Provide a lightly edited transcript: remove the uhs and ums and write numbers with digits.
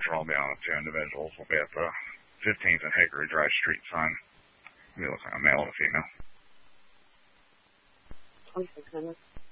will be on the two individuals. Will be at the 15th and Hickory Drive Street sign. Be looking at a male and a female. 26 minutes.